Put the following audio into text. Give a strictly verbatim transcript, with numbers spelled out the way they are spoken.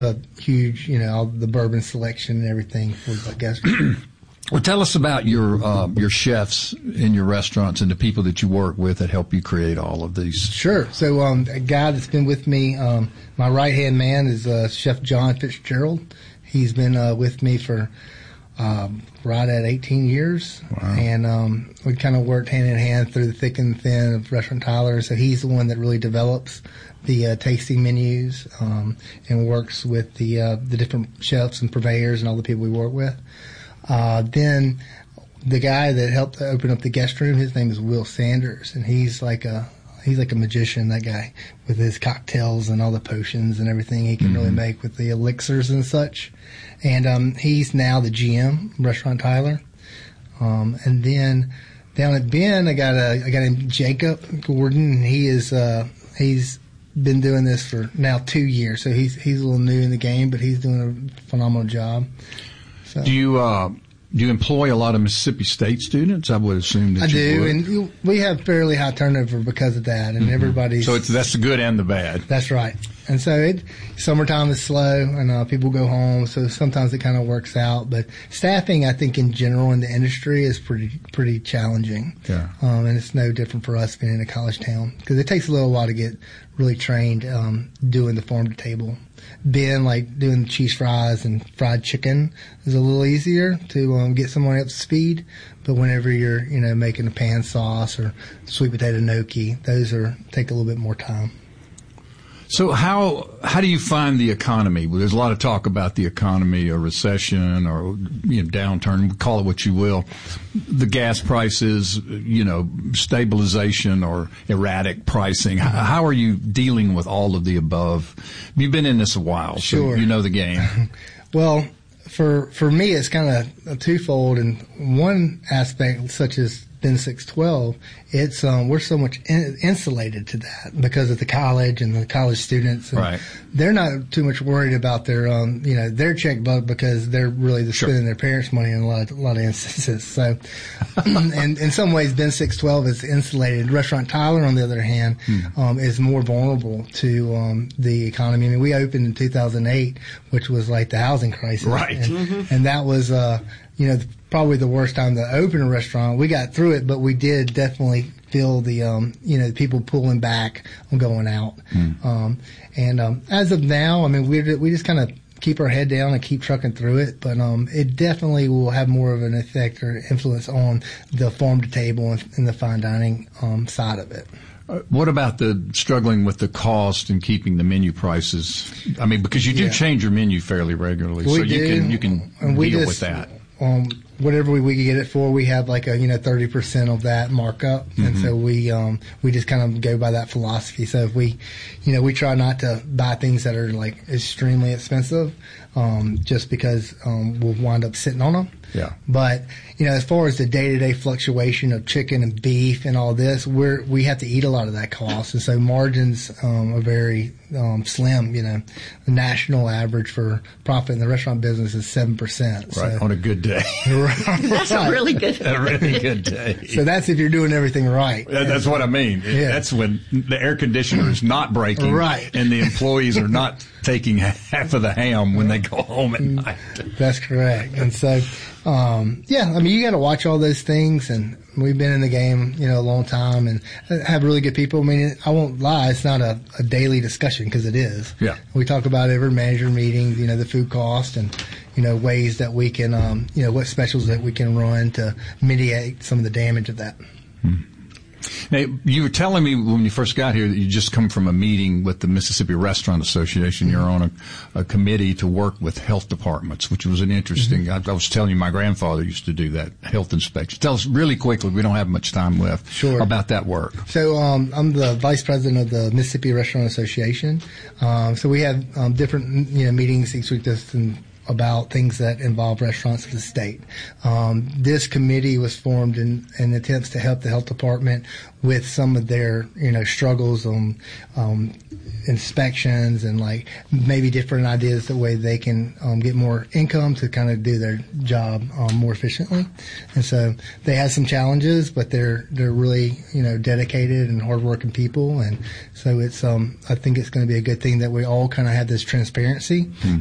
a huge, you know, all the bourbon selection and everything for the guests. Well, tell us about your uh, your chefs in your restaurants and the people that you work with that help you create all of these. Sure. So um, a guy that's been with me, um, my right-hand man is uh, Chef John Fitzgerald. He's been uh, with me for um, right at eighteen years. Wow. And um, we kind of worked hand-in-hand through the thick and thin of Restaurant Tyler. So he's the one that really develops the uh, tasting menus um, and works with the uh, the different chefs and purveyors and all the people we work with. Uh, then the guy that helped open up the guest room, his name is Will Sanders, and he's like a he's like a magician, that guy, with his cocktails and all the potions and everything he can mm-hmm. really make with the elixirs and such. And um, he's now the G M, Restaurant Tyler. Um, and then down at Ben, I got a I got him Jacob Gordon, and he is uh, he's been doing this for now two years, so he's he's a little new in the game, but he's doing a phenomenal job. So. Do you uh, do you employ a lot of Mississippi State students? I would assume that I you do, would. And we have fairly high turnover because of that, and mm-hmm. everybody's. So it's that's the good and the bad. That's right. And so it summertime is slow, and uh, people go home, so sometimes it kind of works out. But staffing, I think, in general in the industry is pretty pretty challenging. Yeah. Um, and it's no different for us being in a college town because it takes a little while to get really trained um, doing the farm to table. Ben, like doing cheese fries and fried chicken, is a little easier to um, get someone up to speed. But whenever you're, you know, making a pan sauce or sweet potato gnocchi, those are take a little bit more time. So how how do you find the economy? Well, there's a lot of talk about the economy, or recession, or you know, downturn. Call it what you will. The gas prices, you know, stabilization or erratic pricing. How, how are you dealing with all of the above? You've been in this a while, so sure. you know the game. Well, for for me, it's kind of twofold. And one aspect, such as Ben six twelve, it's um, we're so much in, insulated to that because of the college and the college students. And right. They're not too much worried about their um, you know their checkbook because they're really just sure. spending their parents' money in a lot of, a lot of instances. So, and in some ways, Ben six twelve is insulated. Restaurant Tyler, on the other hand, hmm. um, is more vulnerable to um, the economy. I mean, we opened in two thousand eight, which was like the housing crisis, right? And, mm-hmm. and that was uh, you know. probably the worst time to open a restaurant. We got through it, but we did definitely feel the, um, you know, people pulling back on going out. Mm. Um, and, um, as of now, I mean, we we just kind of keep our head down and keep trucking through it, but, um, it definitely will have more of an effect or influence on the farm to table and, and the fine dining, um, side of it. Uh, what about the struggling with the cost and keeping the menu prices? I mean, because you do yeah. change your menu fairly regularly, we so do. you can, you can and we deal just, with that. Um, whatever we, we get it for, we have like a, you know, thirty percent of that markup. Mm-hmm. And so we, um, we just kind of go by that philosophy. So if we, you know, we try not to buy things that are like extremely expensive, um, just because, um, we'll wind up sitting on them. Yeah. But, you know, as far as the day-to-day fluctuation of chicken and beef and all this, we're, we have to eat a lot of that cost. And so margins, um, are very, um, slim, you know. The national average for profit in the restaurant business is seven percent. Right. So. On a good day. right. That's a really good A really good day. So that's if you're doing everything right. That, that's what I mean. Yeah. That's when the air conditioner is not breaking. Right. And the employees are not taking half of the ham when they go home at night. That's correct. And so, um, yeah, I mean, you got to watch all those things, and we've been in the game, you know, a long time and have really good people. I mean, I won't lie, it's not a, a daily discussion because it is. Yeah. We talk about every manager meeting, you know, the food cost and, you know, ways that we can, um, you know, what specials that we can run to mitigate some of the damage of that. Hmm. Now, you were telling me when you first got here that you just come from a meeting with the Mississippi Restaurant Association. Mm-hmm. You're on a, a committee to work with health departments, which was an interesting, mm-hmm. I, I was telling you my grandfather used to do that, health inspection. Tell us really quickly, we don't have much time left, sure. about that work. So um, I'm the vice president of the Mississippi Restaurant Association. Um, so we have um, different, you know, meetings each week. This in about things that involve restaurants in the state. Um, this committee was formed in, in attempts to help the health department with some of their, you know, struggles on um, inspections and like maybe different ideas the way they can um, get more income to kind of do their job um, more efficiently. And so they have some challenges, but they're they're really, you know, dedicated and hardworking people. And so it's um I think it's going to be a good thing that we all kind of have this transparency. Hmm.